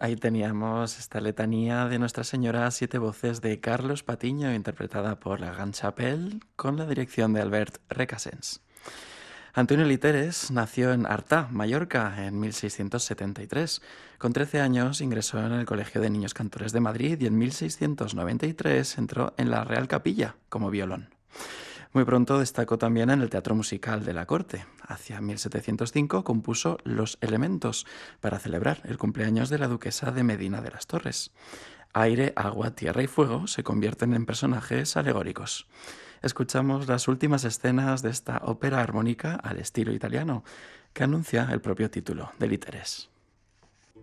Ahí teníamos esta letanía de Nuestra Señora a siete voces de Carlos Patiño, interpretada por la Gran Chapelle, con la dirección de Albert Recasens. Antonio Literes nació en Artà, Mallorca, en 1673. Con 13 años ingresó en el Colegio de Niños Cantores de Madrid y en 1693 entró en la Real Capilla como violón. Muy pronto destacó también en el teatro musical de la corte. Hacia 1705 compuso Los Elementos para celebrar el cumpleaños de la duquesa de Medina de las Torres. Aire, agua, tierra y fuego se convierten en personajes alegóricos. Escuchamos las últimas escenas de esta ópera armónica al estilo italiano, que anuncia el propio título de Literes.